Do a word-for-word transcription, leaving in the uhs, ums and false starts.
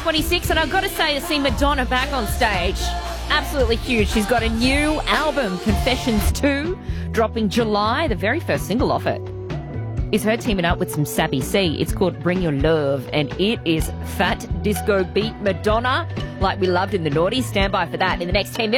twenty-six, and I've got to say, to see Madonna back on stage, absolutely huge. She's got a new album, Confessions two, dropping July. The very first single off it is her teaming up with some Sappy C. It's called Bring Your Love, and it is fat disco beat Madonna like we loved in the noughties. Stand by for that in the next ten minutes.